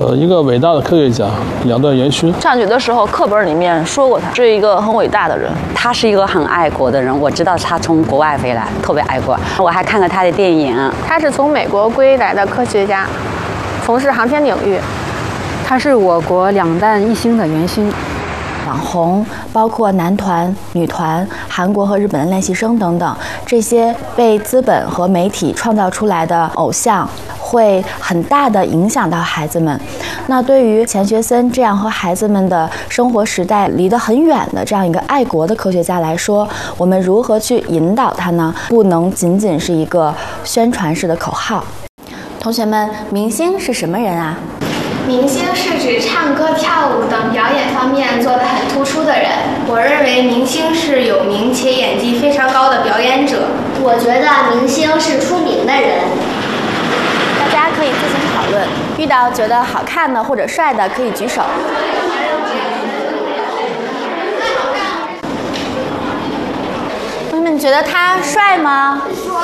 一个伟大的科学家，两段元勋。 上学的时候，课本里面说过他是一个很伟大的人。 他是一个很爱国的人，我知道他从国外回来，特别爱国。我还看了他的电影。 他是从美国归来的科学家，从事航天领域。 他是我国两弹一星的元勋。 网红包括男团、女团、韩国和日本的练习生等等，这些被资本和媒体创造出来的偶像，会很大的影响到孩子们。那对于钱学森这样和孩子们的生活时代离得很远的这样一个爱国的科学家来说，我们如何去引导他呢？不能仅仅是一个宣传式的口号。同学们，明星是什么人啊？ 明星是指唱歌、跳舞等表演方面做得很突出的人。我认为明星是有名且演技非常高的表演者。 我觉得明星是出名的人。 大家可以自行讨论，遇到觉得好看的或者帅的可以举手。同学们觉得他帅吗？帅。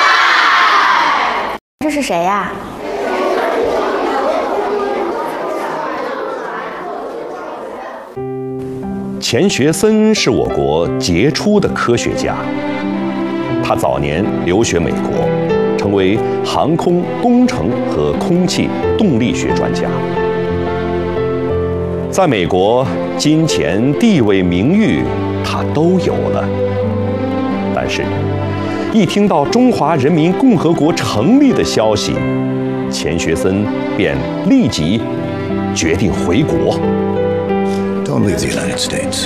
这是谁呀？ 钱学森是我国杰出的科学家，他早年留学美国，成为航空工程和空气动力学专家。在美国，金钱、地位、名誉他都有了，但是，一听到中华人民共和国成立的消息，钱学森便立即决定回国。 Don't leave the United States.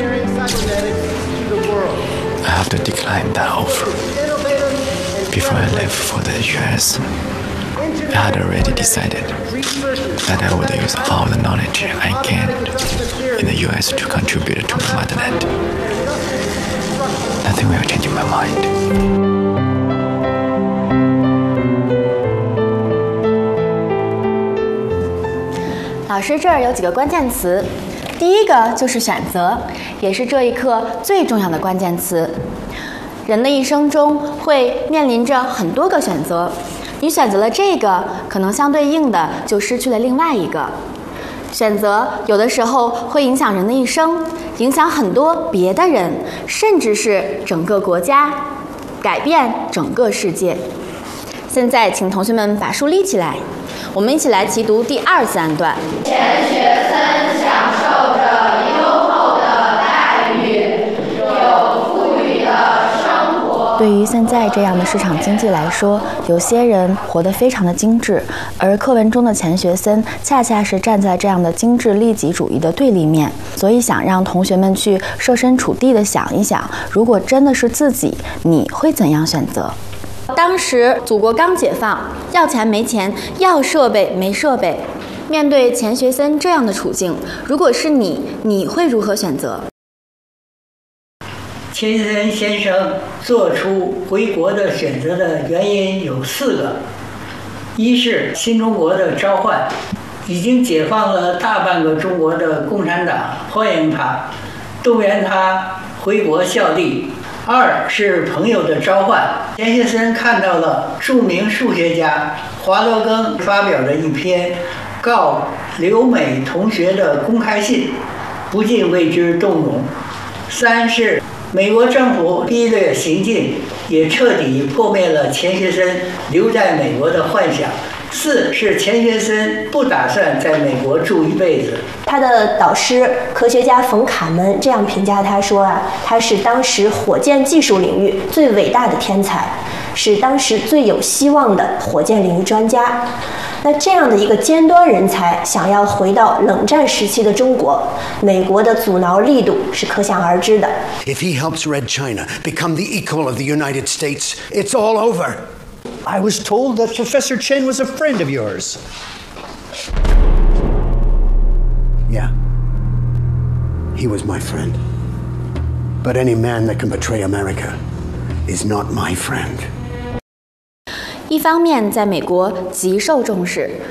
I have to decline that offer. Before I left for the US, I had already decided that I would use all the knowledge I gained in the US to contribute to my motherland. Nothing will change my mind. 老师这儿有几个关键词，第一个就是选择，也是这一课最重要的关键词。人的一生中会面临着很多个选择，你选择了这个，可能相对应的就失去了另外一个。选择有的时候会影响人的一生，影响很多别的人，甚至是整个国家，改变整个世界。现在请同学们把书立起来，我们一起来齐读第2自然段。 钱学森享受着优厚的待遇，有富裕的生活。 对于现在这样的市场经济来说，有些人活得非常的精致，而课文中的钱学森恰恰是站在这样的精致利己主义的对立面。所以想让同学们去设身处地的想一想，如果真的是自己，你会怎样选择？当时祖国刚解放，要钱没钱，要设备没设备。面对钱学森这样的处境，如果是你，你会如何选择？ 钱学森先生做出回国的选择的原因有4个：一是新中国的召唤，已经解放了大半个中国的共产党欢迎他，动员他回国效力。2是朋友的召唤，钱学森看到了著名数学家华罗庚发表的一篇告留美同学的公开信，不禁为之动容。3是美国政府逼掠行径，也彻底破灭了钱学森留在美国的幻想。4是钱学森不打算在美国住一辈子。 他的导师科学家冯卡门这样评价他说啊，他是当时火箭技术领域最伟大的天才，是当时最有希望的火箭领域专家。那这样的一个尖端人才想要回到冷战时期的中国，美国的阻挠力度是可想而知的。 If he helps Red China become the equal of the United States, it's all over. I was told that Professor Chen was a friend of yours. Yeah. He was my friend. But any man that can betray America is not my friend. 一方面，在美国极受重视，